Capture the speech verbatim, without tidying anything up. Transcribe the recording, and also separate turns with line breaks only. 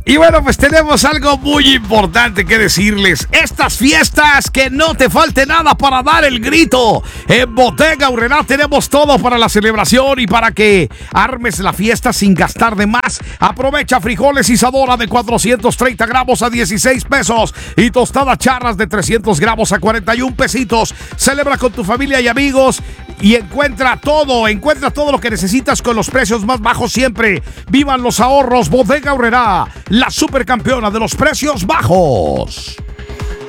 Y bueno, pues tenemos algo muy importante que decirles. Estas fiestas, que no te falte nada para dar el grito. En Bodega Aurrerá tenemos todo para la celebración y para que armes la fiesta sin gastar de más. Aprovecha frijoles Isadora de cuatrocientos treinta gramos a dieciséis pesos y tostadas charras de trescientos gramos a cuarenta y un pesitos. Celebra con tu familia y amigos y encuentra todo, encuentra todo lo que necesitas con los precios más bajos siempre. ¡Vivan los ahorros! Bodega Aurrerá, la supercampeona de los precios bajos.